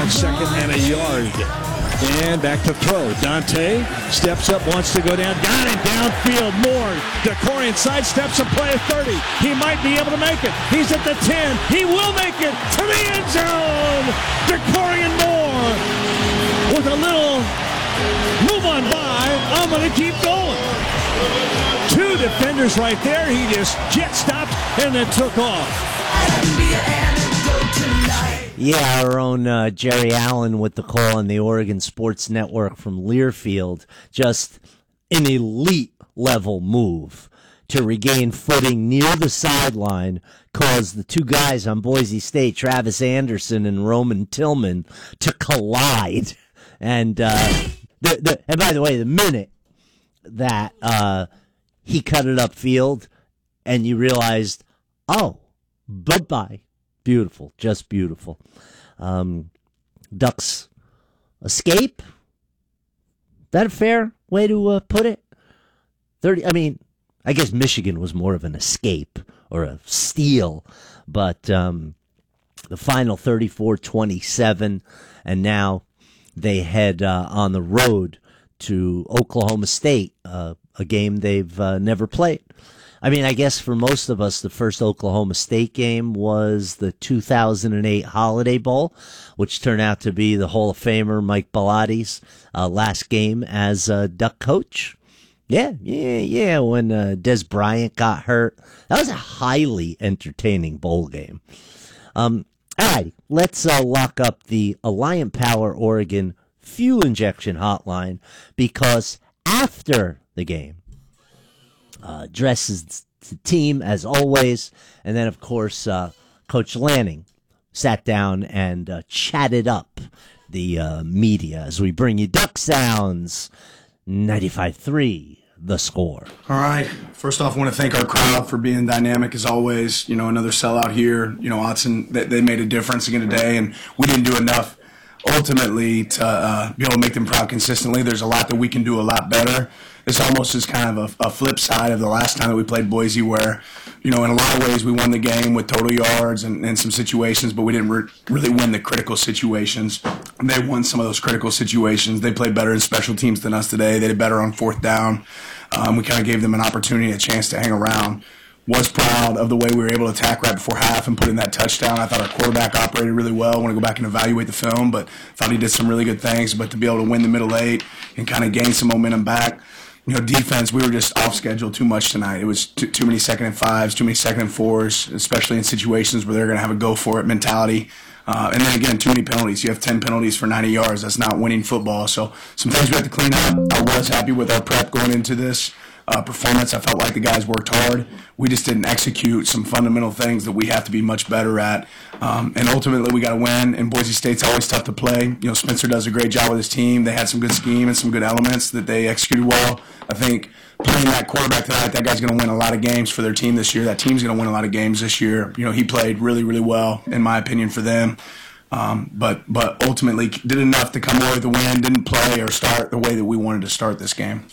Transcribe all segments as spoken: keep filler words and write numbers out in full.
on second and a yard. And back to throw. Dante steps up, wants to go down. Got it downfield. Moore. DeCorian sidesteps a play at thirty. He might be able to make it. He's at the ten. He will make it to the end zone. DeCorian Moore with a little move on by. I'm going to keep going. Two defenders right there. He just jet stopped and then took off. Yeah, our own uh, Jerry Allen with the call on the Oregon Sports Network from Learfield. Just an elite level move to regain footing near the sideline, caused the two guys on Boise State, Travis Anderson and Roman Tillman, to collide. And uh, the, the, and by the way, the minute that uh, he cut it upfield and you realized, oh, bye-bye. Beautiful, just beautiful. Um, Ducks escape? That a fair way to uh, put it? Thirty. I mean, I guess Michigan was more of an escape or a steal, but um, the final thirty-four twenty-seven, and now they head uh, on the road to Oklahoma State, uh, a game they've uh, never played. I mean, I guess for most of us, the first Oklahoma State game was the two thousand eight Holiday Bowl, which turned out to be the Hall of Famer Mike Bellatti's uh, last game as a Duck coach. Yeah, yeah, yeah, when uh, Des Bryant got hurt. That was a highly entertaining bowl game. Um, all right, let's uh, lock up the Alliant Power Oregon fuel injection hotline, because after the game, Uh, dresses the team as always, and then of course uh, Coach Lanning sat down and uh, chatted up the uh, media as we bring you Duck Sounds ninety-five three, The Score. All right. First off, I want to thank our crowd for being dynamic as always. You know, another sellout here. You know, Autzen, they, they made a difference again today, and we didn't do enough ultimately to uh, be able to make them proud consistently. There's a lot that we can do a lot better. This almost is kind of a, a flip side of the last time that we played Boise, where, you know, in a lot of ways we won the game with total yards and, and some situations, but we didn't re- really win the critical situations. They won some of those critical situations. They played better in special teams than us today. They did better on fourth down. Um, we kind of gave them an opportunity, a chance to hang around. Was proud of the way we were able to attack right before half and put in that touchdown. I thought our quarterback operated really well. I want to go back and evaluate the film, but thought he did some really good things. But to be able to win the middle eight and kind of gain some momentum back, you know, defense, we were just off schedule too much tonight. It was too, too many second and fives, too many second and fours, especially in situations where they're going to have a go-for-it mentality. Uh, and then, again, too many penalties. You have ten penalties for ninety yards. That's not winning football. So some things we have to clean up. I was happy with our prep going into this uh, performance. I felt like the guys worked hard. We just didn't execute some fundamental things that we have to be much better at. Um, and ultimately, we got to win. And Boise State's always tough to play. You know, Spencer does a great job with his team. They had some good scheme and some good elements that they executed well. I think playing that quarterback tonight, that guy's going to win a lot of games for their team this year. That team's going to win a lot of games this year. You know, he played really, really well, in my opinion, for them. Um, but but ultimately did enough to come away with the win, didn't play or start the way that we wanted to start this game.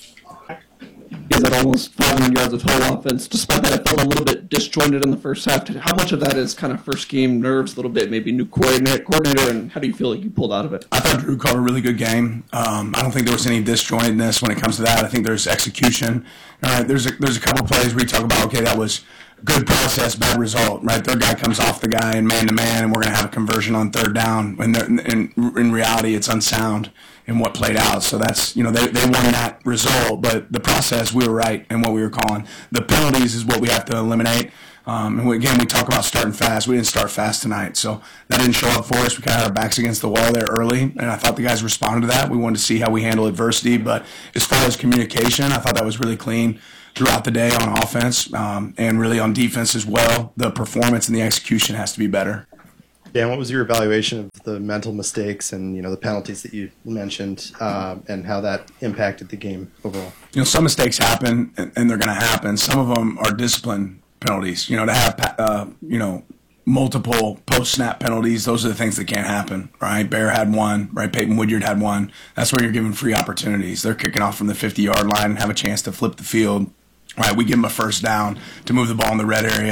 He has at almost five hundred yards of total offense. Despite that, it felt a little bit disjointed in the first half. How much of that is kind of first game nerves, a little bit, maybe new coordinator, coordinator, and how do you feel like you pulled out of it? I thought Drew called a really good game. Um, I don't think there was any disjointedness when it comes to that. I think there's execution. All right, there's a, there's a couple plays where you talk about, okay, that was good process, bad result, right? Third guy comes off the guy in man-to-man, and we're going to have a conversion on third down. When in, in reality, it's unsound in what played out. So that's, you know, they, they won that result, but the process, we were right in what we were calling. The penalties is what we have to eliminate. Um, and we, again, we talk about starting fast. We didn't start fast tonight, so that didn't show up for us. We kind of had our backs against the wall there early, and I thought the guys responded to that. We wanted to see how we handle adversity, but as far as communication, I thought that was really clean throughout the day on offense um, and really on defense as well. The performance and the execution has to be better. Yeah, and what was your evaluation of the mental mistakes and, you know, the penalties that you mentioned uh, and how that impacted the game overall? You know, some mistakes happen, and, and they're going to happen. Some of them are discipline penalties. You know, to have, uh, you know, multiple post-snap penalties, those are the things that can't happen, right? Bear had one, right? Peyton Woodyard had one. That's where you're giving free opportunities. They're kicking off from the fifty-yard line and have a chance to flip the field. Right, we give them a first down to move the ball in the red area.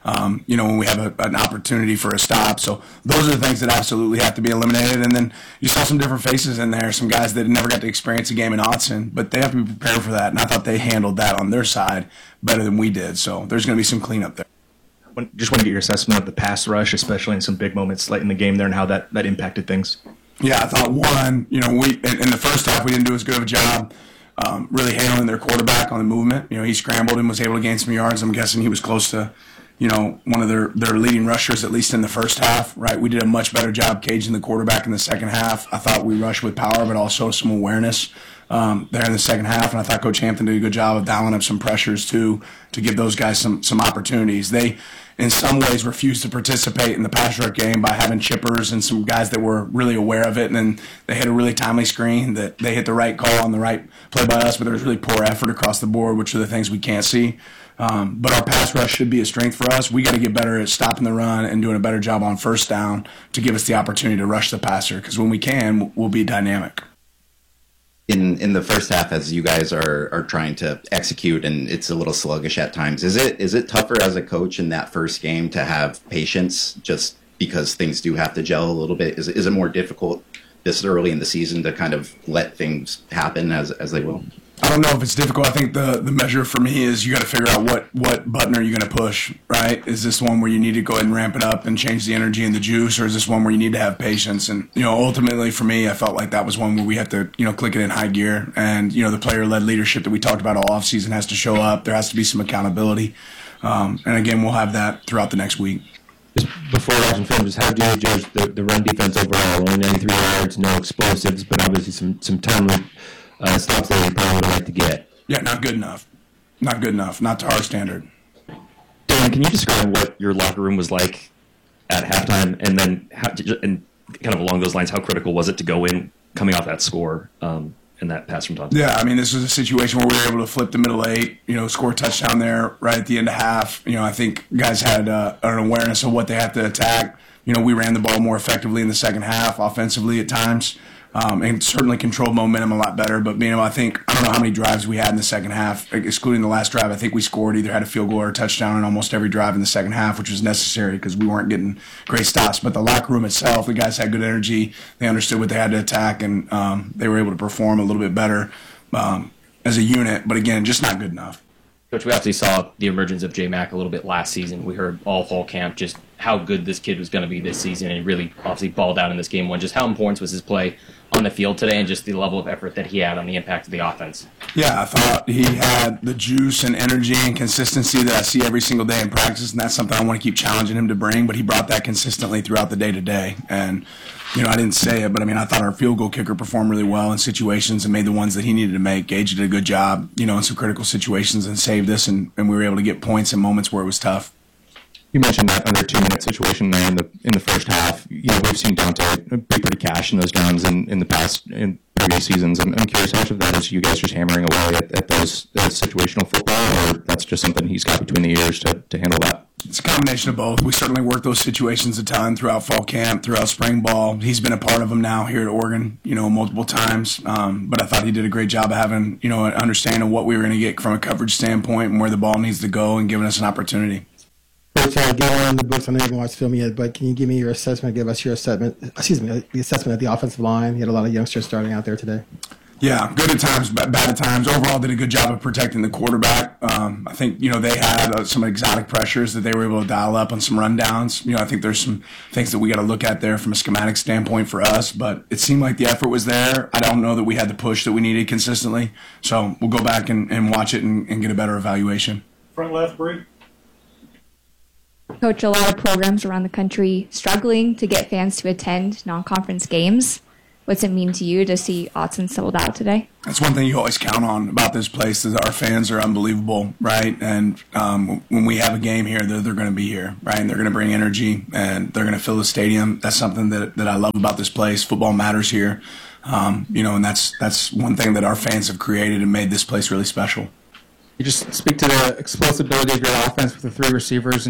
um, you know, when we have a, an opportunity for a stop. So those are the things that absolutely have to be eliminated. And then you saw some different faces in there, some guys that never got to experience a game in Autzen, but they have to be prepared for that. And I thought they handled that on their side better than we did. So there's going to be some cleanup there. Just want to get your assessment of the pass rush, especially in some big moments late in the game there, and how that, that impacted things. Yeah, I thought one, you know, we in, in the first half we didn't do as good of a job um, really handling their quarterback on the movement. You know, he scrambled and was able to gain some yards. I'm guessing he was close to, you know, one of their, their leading rushers, at least in the first half, right? We did a much better job caging the quarterback in the second half. I thought we rushed with power, but also some awareness um, there in the second half. And I thought Coach Hampton did a good job of dialing up some pressures, too, to give those guys some some opportunities. They, in some ways, refused to participate in the pass rush game by having chippers and some guys that were really aware of it. And then they hit a really timely screen that they hit the right call on the right play by us, but there was really poor effort across the board, which are the things we can't see. Um, but our pass rush should be a strength for us. We got to get better at stopping the run and doing a better job on first down to give us the opportunity to rush the passer, because when we can, we'll be dynamic. In in the first half, as you guys are, are trying to execute, and it's a little sluggish at times, is it is it tougher as a coach in that first game to have patience, just because things do have to gel a little bit? Is it, is it more difficult this early in the season to kind of let things happen as as they will? I don't know if it's difficult. I think the, the measure for me is you got to figure out what, what button are you going to push, right? Is this one where you need to go ahead and ramp it up and change the energy and the juice, or is this one where you need to have patience? And, you know, ultimately for me, I felt like that was one where we had to, you know, click it in high gear. And, you know, the player-led leadership that we talked about all offseason has to show up. There has to be some accountability. Um, and, again, we'll have that throughout the next week. Just before watching film, just how do you judge the, the run defense overall? Only ninety-three yards, no explosives, but obviously some, some timely uh, stops that you probably would like to get. Yeah, not good enough. Not good enough. Not to our standard. Dan, can you describe what your locker room was like at halftime, and then how, and kind of along those lines, how critical was it to go in coming off that score um, and that pass from Tom? Yeah, I mean, this was a situation where we were able to flip the middle eight, you know, score a touchdown there right at the end of half. You know, I think guys had uh, an awareness of what they have to attack. You know, we ran the ball more effectively in the second half, offensively at times. Um, and certainly controlled momentum a lot better. But, you know, I think, I don't know how many drives we had in the second half, excluding the last drive. I think we scored, either had a field goal or a touchdown in almost every drive in the second half, which was necessary because we weren't getting great stops. But the locker room itself, the guys had good energy. They understood what they had to attack, and um, they were able to perform a little bit better um, as a unit. But, again, just not good enough. Coach, we obviously saw the emergence of J-Mac a little bit last season. We heard all fall camp just how good this kid was going to be this season, and he really obviously balled out in this game one. Just how important was his play on the field today, and just the level of effort that he had on the impact of the offense? Yeah, I thought he had the juice and energy and consistency that I see every single day in practice, and that's something I want to keep challenging him to bring, but he brought that consistently throughout the day-to-day. And, you know, I didn't say it, but, I mean, I thought our field goal kicker performed really well in situations and made the ones that he needed to make. Gage did a good job, you know, in some critical situations and saved us, and, and we were able to get points in moments where it was tough. You mentioned that under two-minute situation there in the in the first half. You know, we've seen Dante be pretty cash in those downs in, in the past, in previous seasons. I'm, I'm curious, how much of that is you guys just hammering away at, at those, those situational football, or that's just something he's got between the ears to, to handle that? It's a combination of both. We certainly work those situations a ton throughout fall camp, throughout spring ball. He's been a part of them now here at Oregon, you know, multiple times. Um, but I thought he did a great job of having, you know, an understanding of what we were going to get from a coverage standpoint and where the ball needs to go and giving us an opportunity. Coach, uh, get on the books. I know you haven't watched film yet, but can you give me your assessment? Give us your assessment. Excuse me, the assessment of the offensive line. You had a lot of youngsters starting out there today. Yeah, good at times, bad at times. Overall, did a good job of protecting the quarterback. Um, I think, you know, they had uh, some exotic pressures that they were able to dial up on some rundowns. You know, I think there's some things that we got to look at there from a schematic standpoint for us, but it seemed like the effort was there. I don't know that we had the push that we needed consistently, so we'll go back and, and watch it and, and get a better evaluation. Front left, Bree. Coach, a lot of programs around the country struggling to get fans to attend non-conference games. What's it mean to you to see Autzen sold out today? That's one thing you always count on about this place is our fans are unbelievable, right? And um, when we have a game here, they're, they're going to be here, right? And they're going to bring energy, and they're going to fill the stadium. That's something that, that I love about this place. Football matters here, um, you know, and that's that's one thing that our fans have created and made this place really special. You just speak to the explosibility of your offense with the three receivers and just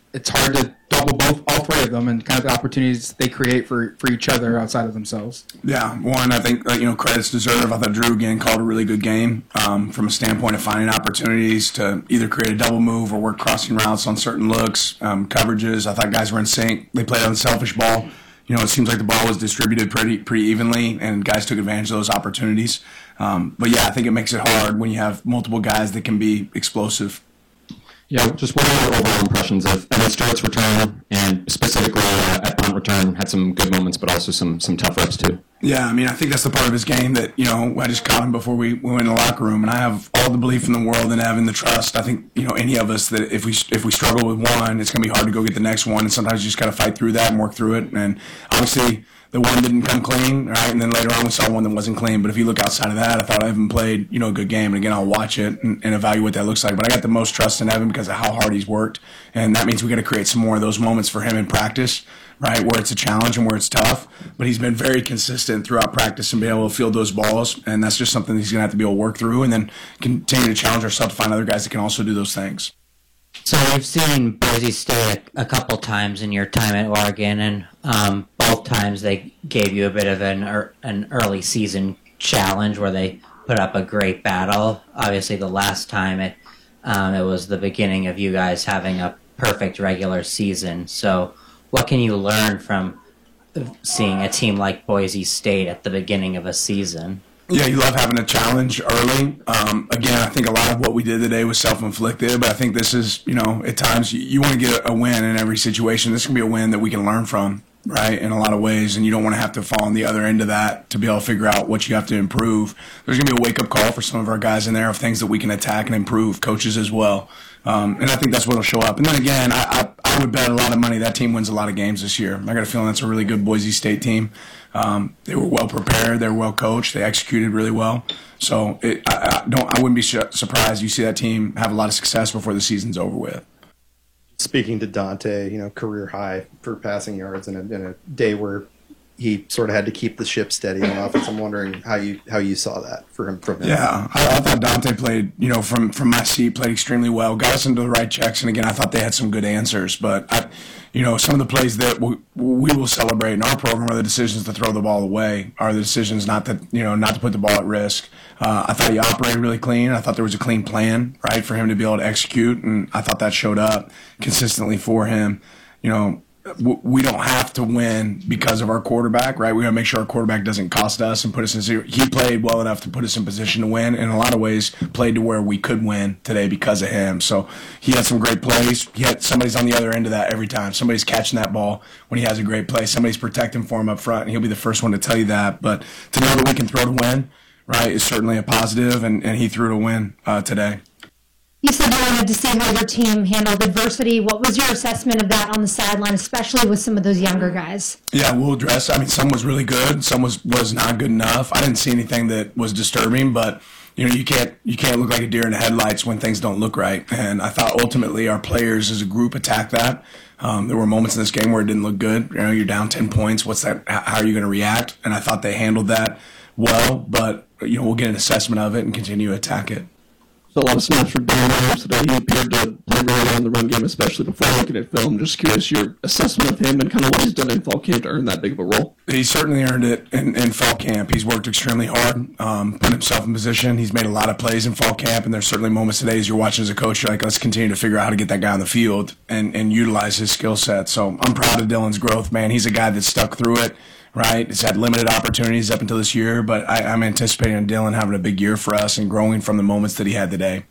it's hard to double both all three of them and kind of the opportunities they create for, for each other outside of themselves. Yeah, one, I think, uh, you know, credit's deserved. I thought Drew, again, called a really good game um, from a standpoint of finding opportunities to either create a double move or work crossing routes on certain looks, um, coverages. I thought guys were in sync. They played on selfish ball. You know, it seems like the ball was distributed pretty pretty evenly, and guys took advantage of those opportunities. Um, but, yeah, I think it makes it hard when you have multiple guys that can be explosive. Yeah, just what are your overall impressions of Evan Stewart's return, and specifically uh, at punt return, had some good moments, but also some some tough reps too. Yeah, I mean, I think that's the part of his game that, you know, I just caught him before we, we went in the locker room, and I have all the belief in the world and having the trust. I think, you know, any of us that if we if we struggle with one, it's going to be hard to go get the next one, and sometimes you just got to fight through that and work through it. And obviously, the one didn't come clean, right? And then later on, we saw one that wasn't clean. But if you look outside of that, I thought Evan played, you know, a good game. And again, I'll watch it and, and evaluate what that looks like. But I got the most trust in Evan because of how hard he's worked, and that means we got to create some more of those moments for him in practice, right, where it's a challenge and where it's tough. But he's been very consistent throughout practice and being able to field those balls, and that's just something he's going to have to be able to work through and then continue to challenge ourselves to find other guys that can also do those things. So we've seen Boise State a, a couple times in your time at Oregon, and um, both times they gave you a bit of an er, an early season challenge where they put up a great battle. Obviously, the last time it um, it was the beginning of you guys having a perfect regular season. So what can you learn from seeing a team like Boise State at the beginning of a season? Yeah, you love having a challenge early. Um, again, I think a lot of what we did today was self-inflicted, but I think this is, you know, at times you, you want to get a win in every situation. This can be a win that we can learn from, right, in a lot of ways, and you don't want to have to fall on the other end of that to be able to figure out what you have to improve. There's going to be a wake-up call for some of our guys in there of things that we can attack and improve, coaches as well. Um, and I think that's what will show up. And then again, I, I, I would bet a lot of money that team wins a lot of games this year. I got a feeling that's a really good Boise State team. Um, they were well prepared. They were well coached. They executed really well. So it, I, I don't. I wouldn't be sh- surprised you see that team have a lot of success before the season's over with. Speaking to Dante, you know, career high for passing yards in a, in a day where he sort of had to keep the ship steady on offense. I'm wondering how you how you saw that for him from him. Yeah, I, I thought Dante played, you know, from from my seat, played extremely well. Got us into the right checks, and again, I thought they had some good answers. But I, you know, some of the plays that we, we will celebrate in our program are the decisions to throw the ball away, are the decisions not to, you know, not to put the ball at risk. Uh, I thought he operated really clean. I thought there was a clean plan, right, for him to be able to execute, and I thought that showed up consistently for him. You know, we don't have to win because of our quarterback, right? We got to make sure our quarterback doesn't cost us and put us in zero. He played well enough to put us in position to win, and in a lot of ways played to where we could win today because of him. So he had some great plays. He had somebody's on the other end of that every time. Somebody's catching that ball when he has a great play. Somebody's protecting for him up front, and he'll be the first one to tell you that. But to know that we can throw to win, right, is certainly a positive, and, and he threw to win uh, today. You said you wanted to see how your team handled adversity. What was your assessment of that on the sideline, especially with some of those younger guys? Yeah, we'll address. I mean, some was really good, some was, was not good enough. I didn't see anything that was disturbing, but you know, you can't you can't look like a deer in the headlights when things don't look right. And I thought ultimately our players as a group attacked that. Um, there were moments in this game where it didn't look good. You know, you're down ten points. What's that? How are you going to react? And I thought they handled that well, but you know, we'll get an assessment of it and continue to attack it. So a lot of snaps for Darren Williams today. He appeared to play really well in the run game, especially before looking at film. Just curious your assessment of him and kind of what he's done in fall camp to earn that big of a role. He certainly earned it in, in fall camp. He's worked extremely hard, um, put himself in position. He's made a lot of plays in fall camp, and there's certainly moments today as you're watching as a coach, you're like, let's continue to figure out how to get that guy on the field and, and utilize his skill set. So I'm proud of Dylan's growth, man. He's a guy that stuck through it. Right, he's had limited opportunities up until this year, but I, I'm anticipating Dylan having a big year for us and growing from the moments that he had today.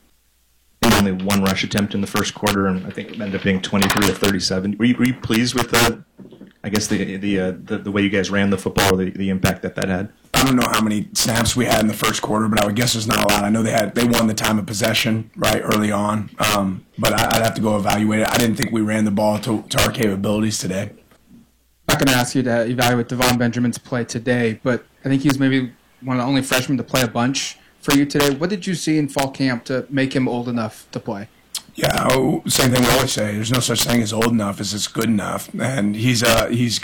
Only one rush attempt in the first quarter, and I think it ended up being twenty-three to thirty-seven. Were you, were you pleased with the, I guess the the, uh, the the way you guys ran the football, or the, the impact that that had? I don't know how many snaps we had in the first quarter, but I would guess there's not a lot. I know they had they won the time of possession right early on, um, but I, I'd have to go evaluate it. I didn't think we ran the ball to, to our capabilities today. I'm not going to ask you to evaluate Devon Benjamin's play today, but I think he was maybe one of the only freshmen to play a bunch for you today. What did you see in fall camp to make him old enough to play? Yeah, oh, same thing we always say. There's no such thing as old enough as it's good enough, and he's uh he's got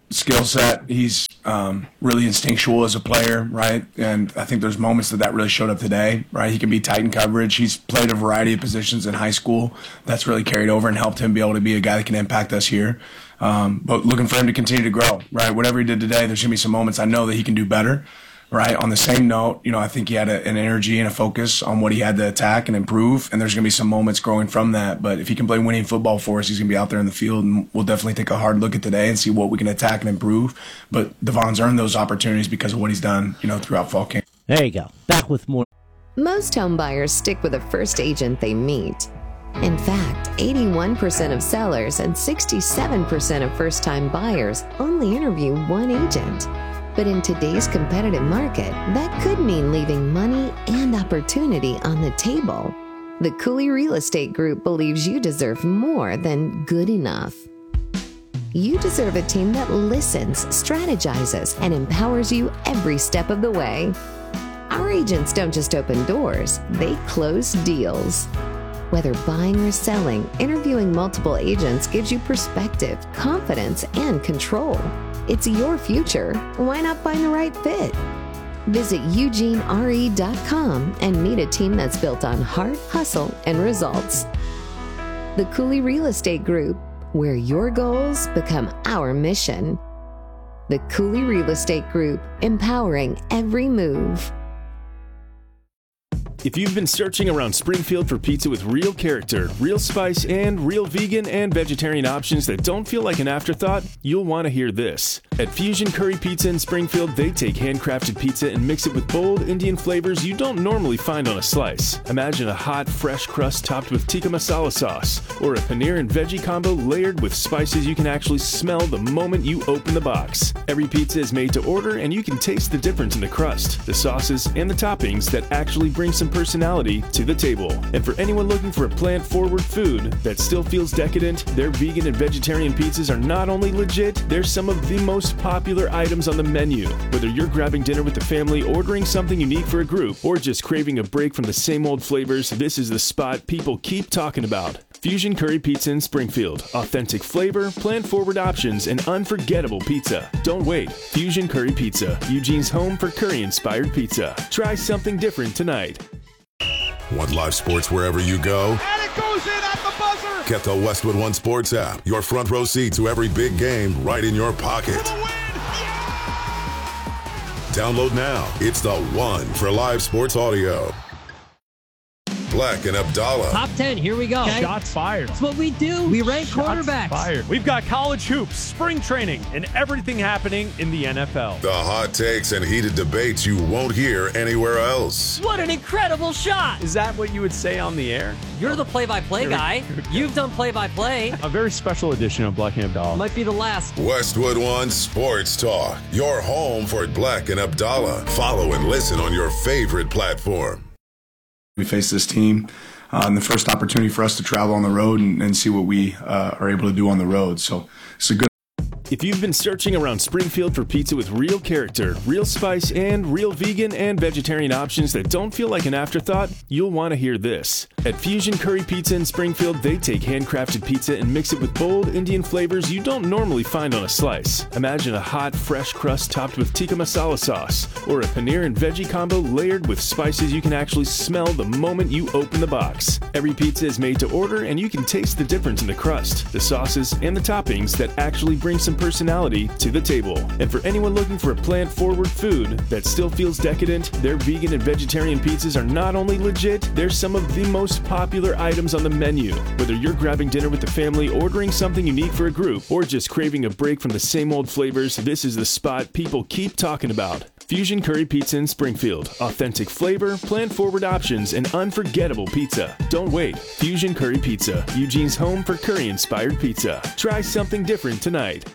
skill set. He's um, really instinctual as a player, right? And I think there's moments that that really showed up today, right? He can be tight in coverage. He's played a variety of positions in high school. That's really carried over and helped him be able to be a guy that can impact us here. Um, but looking for him to continue to grow, right? Whatever he did today, there's going to be some moments I know that he can do better, right? On the same note, you know, I think he had a, an energy and a focus on what he had to attack and improve, and there's going to be some moments growing from that. But if he can play winning football for us, he's going to be out there in the field, and we'll definitely take a hard look at today and see what we can attack and improve. But Devon's earned those opportunities because of what he's done, you know, throughout fall camp. There you go. Back with more. Most home buyers stick with the first agent they meet. In fact, eighty-one percent of sellers and sixty-seven percent of first-time buyers only interview one agent. But in today's competitive market, that could mean leaving money and opportunity on the table. The Cooley Real Estate Group believes you deserve more than good enough. You deserve a team that listens, strategizes, and empowers you every step of the way. Our agents don't just open doors, they close deals. Whether buying or selling, interviewing multiple agents gives you perspective, confidence, and control. It's your future. Why not find the right fit? Visit Eugene R E dot com and meet a team that's built on heart, hustle, and results. The Cooley Real Estate Group, where your goals become our mission. The Cooley Real Estate Group, empowering every move. If you've been searching around Springfield for pizza with real character, real spice, and real vegan and vegetarian options that don't feel like an afterthought, you'll want to hear this. At Fusion Curry Pizza in Springfield, they take handcrafted pizza and mix it with bold Indian flavors you don't normally find on a slice. Imagine a hot, fresh crust topped with tikka masala sauce, or a paneer and veggie combo layered with spices you can actually smell the moment you open the box. Every pizza is made to order, and you can taste the difference in the crust, the sauces, and the toppings that actually bring some personality to the table. And for anyone looking for a plant-forward food that still feels decadent, their vegan and vegetarian pizzas are not only legit, they're some of the most popular items on the menu. Whether you're grabbing dinner with the family, ordering something unique for a group, or just craving a break from the same old flavors, this is the spot people keep talking about. Fusion Curry Pizza in Springfield. Authentic flavor, plant-forward options, and unforgettable pizza. Don't wait. Fusion Curry Pizza, Eugene's home for curry-inspired pizza. Try something different tonight. Want live sports wherever you go? And it goes in at the buzzer! Get the Westwood One Sports app. Your front row seat to every big game right in your pocket. Download now. It's the one for live sports audio. Black and Abdallah. Top ten, here we go. Okay. Shots fired. That's what we do. We rank Shots quarterbacks. Fired. We've got college hoops, spring training, and everything happening in the N F L. The hot takes and heated debates you won't hear anywhere else. What an incredible shot. Is that what you would say on the air? You're the play-by-play guy. You've done play-by-play. A very special edition of Black and Abdallah. Might be the last. Westwood One Sports Talk. Your home for Black and Abdallah. Follow and listen on your favorite platform. We face this team. Uh, and the first opportunity for us to travel on the road and, and see what we uh, are able to do on the road. So it's a good. If you've been searching around Springfield for pizza with real character, real spice, and real vegan and vegetarian options that don't feel like an afterthought, you'll want to hear this. At Fusion Curry Pizza in Springfield, they take handcrafted pizza and mix it with bold Indian flavors you don't normally find on a slice. Imagine a hot, fresh crust topped with tikka masala sauce, or a paneer and veggie combo layered with spices you can actually smell the moment you open the box. Every pizza is made to order, and you can taste the difference in the crust, the sauces, and the toppings that actually bring some personality to the table. And for anyone looking for a plant-forward food that still feels decadent, their vegan and vegetarian pizzas are not only legit, they're some of the most popular items on the menu. Whether you're grabbing dinner with the family, ordering something unique for a group, or just craving a break from the same old flavors, this is the spot people keep talking about. Fusion Curry Pizza in Springfield. Authentic flavor, plant-forward options, and unforgettable pizza. Don't wait. Fusion Curry Pizza, Eugene's home for curry-inspired pizza. Try something different tonight.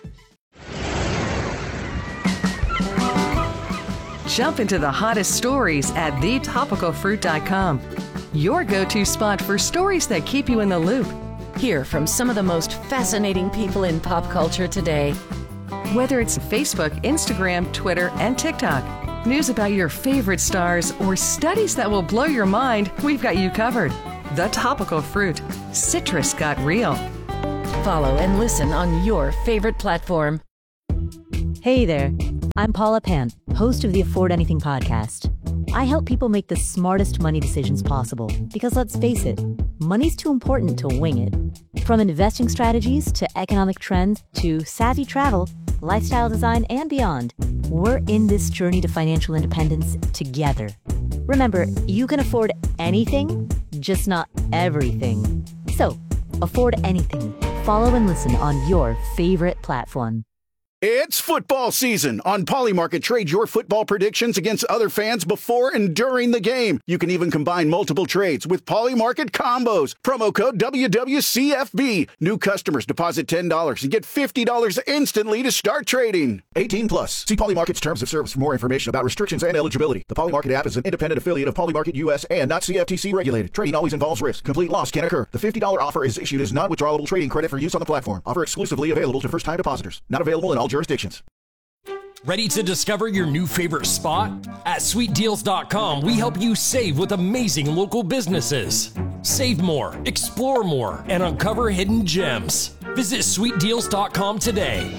Jump into the hottest stories at the topical fruit dot com. Your go-to spot for stories that keep you in the loop. Hear from some of the most fascinating people in pop culture today. Whether it's Facebook, Instagram, Twitter, and TikTok, news about your favorite stars, or studies that will blow your mind, we've got you covered. The Topical Fruit. Citrus got real. Follow and listen on your favorite platform. Hey there, I'm Paula Pant, host of the Afford Anything podcast. I help people make the smartest money decisions possible because let's face it, money's too important to wing it. From investing strategies to economic trends to savvy travel, lifestyle design, and beyond, we're in this journey to financial independence together. Remember, you can afford anything, just not everything. So, afford anything. Follow and listen on your favorite platform. It's football season. On Polymarket, trade your football predictions against other fans before and during the game. You can even combine multiple trades with Polymarket combos. Promo code W W C F B. New customers deposit ten dollars and get fifty dollars instantly to start trading. eighteen plus. See Polymarket's terms of service for more information about restrictions and eligibility. The Polymarket app is an independent affiliate of Polymarket U S and not C F T C regulated. Trading always involves risk. Complete loss can occur. The fifty dollars offer is issued as non-withdrawable trading credit for use on the platform. Offer exclusively available to first-time depositors. Not available in all jurisdictions. Ready to discover your new favorite spot? At sweet deals dot com, we help you save with amazing local businesses. Save more, explore more, and uncover hidden gems. Visit sweet deals dot com today.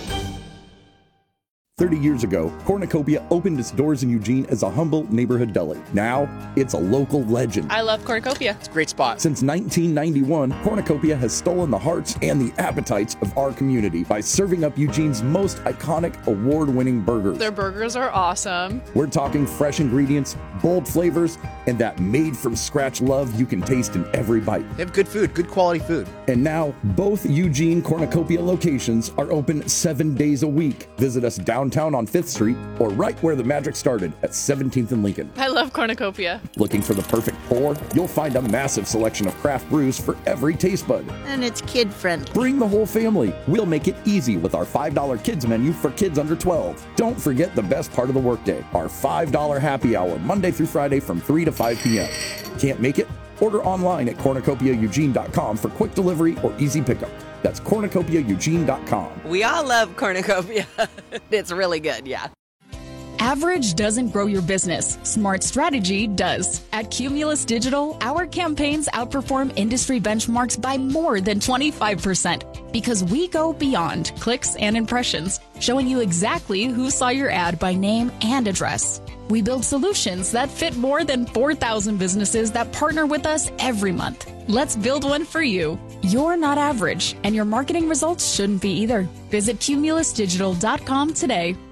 thirty years ago, Cornucopia opened its doors in Eugene as a humble neighborhood deli. Now, it's a local legend. I love Cornucopia. It's a great spot. Since nineteen ninety-one, Cornucopia has stolen the hearts and the appetites of our community by serving up Eugene's most iconic award-winning burgers. Their burgers are awesome. We're talking fresh ingredients, bold flavors, and that made-from-scratch love you can taste in every bite. They have good food, good quality food. And now, both Eugene Cornucopia locations are open seven days a week. Visit us downtown on fifth Street or right where the magic started at seventeenth and Lincoln. I love Cornucopia. Looking for the perfect pour? You'll find a massive selection of craft brews for every taste bud. And it's kid-friendly. Bring the whole family. We'll make it easy with our five dollar kids menu for kids under twelve. Don't forget the best part of the workday, our five dollar happy hour, Monday through Friday from three to five p.m. Can't make it? Order online at cornucopia eugene dot com for quick delivery or easy pickup. That's cornucopia eugene dot com. We all love Cornucopia. It's really good, yeah. Average doesn't grow your business. Smart strategy does. At Cumulus Digital, our campaigns outperform industry benchmarks by more than twenty-five percent because we go beyond clicks and impressions, showing you exactly who saw your ad by name and address. We build solutions that fit more than four thousand businesses that partner with us every month. Let's build one for you. You're not average, and your marketing results shouldn't be either. Visit cumulus digital dot com today.